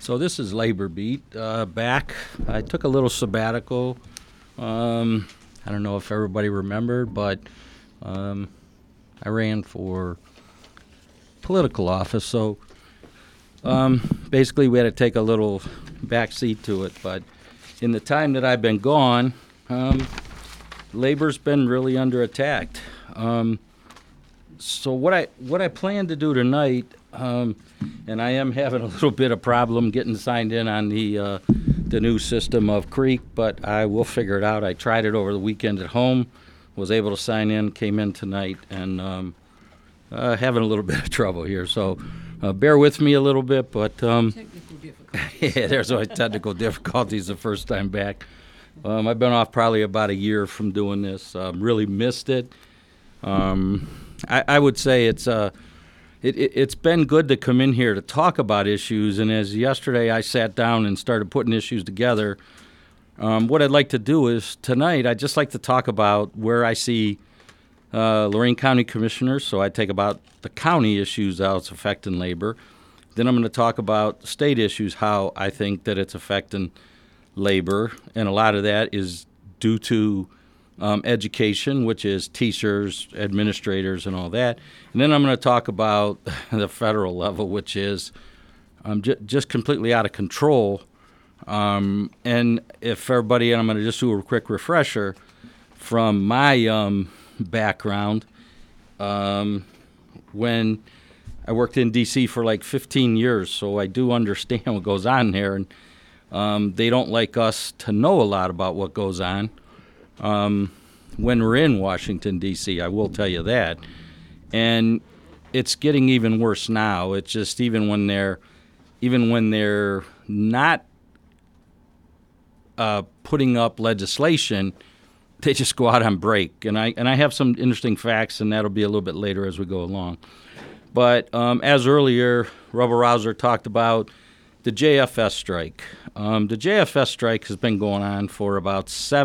So this is Labor Beat. Back, I took a little sabbatical. I don't know if everybody remembered, but I ran for political office. So basically, we had to take a little back seat to it. But in the time that I've been gone, labor's been really under attack. So what I plan to do tonight, and I am having a little bit of problem getting signed in on the new system of Creek, but I will figure it out. I tried it over the weekend at home, was able to sign in, came in tonight, and having a little bit of trouble here. So bear with me a little bit, but Technical difficulties. yeah, there's always technical difficulties the first time back. I've been off probably about a year from doing this. Really missed it. I would say it's been good to come in here to talk about issues, and as yesterday I sat down and started putting issues together, what I'd like to do is tonight I'd just like to talk about where I see Lorain County Commissioners, so I take about the county issues, how it's affecting labor. Then I'm going to talk about state issues, how I think that it's affecting labor, and a lot of that is due to education, which is teachers, administrators, and all that. And then I'm going to talk about the federal level, which is just completely out of control. And if everybody, and I'm going to just do a quick refresher from my background. When I worked in D.C. for like 15 years, so I do understand what goes on there. And they don't like us to know a lot about what goes on. When we're in Washington, D.C., I will tell you that. And it's getting even worse now. It's just even when they're not putting up legislation, they just go out on break. And I have some interesting facts, and that'll be a little bit later as we go along. But as earlier, Rubber Rouser talked about the JFS strike. The JFS strike has been going on for about